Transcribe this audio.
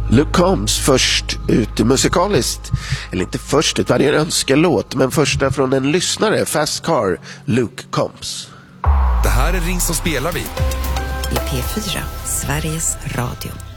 Luke Combs först ut musikaliskt. Eller inte först ut, det är en önskelåt. Men första från en lyssnare, Fast Car, Luke Combs. Det här är Ring så spelar vi. I P4, Sveriges Radio.